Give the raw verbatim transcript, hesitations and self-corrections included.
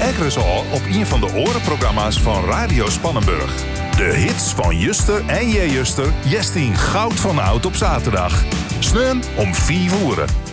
Ekkeres al op een van de orenprogramma's van Radio Spannenburg. De hits van Juster en J. Juster, Jestien Goud van Oud op zaterdag. Sneun om vier uur.